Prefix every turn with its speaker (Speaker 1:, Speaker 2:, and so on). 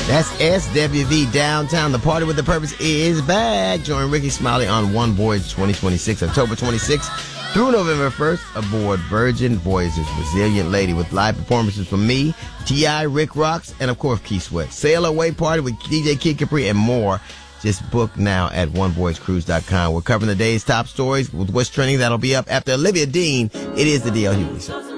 Speaker 1: That's SWV Downtown. The Party with the Purpose is back. Join Ricky Smiley on One Voyage 2026, October 26th through November 1st aboard Virgin Voyages Resilient Lady with live performances from me, T.I., Rick Rocks, and of course Keith Sweat. Sail away party with DJ Kid Capri and more. Just book now at onevoyagecruise.com. We're covering the day's top stories with what's trending. That'll be up after Olivia Dean. It is the D.L. Hughley Show.